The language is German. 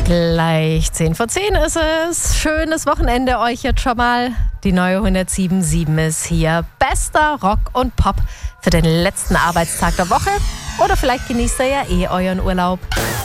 Gleich 10 vor 10 ist es. Schönes Wochenende euch jetzt schon mal. Die neue 107.7 ist hier. Bester Rock und Pop für den letzten Arbeitstag der Woche. Oder vielleicht genießt ihr ja euren Urlaub.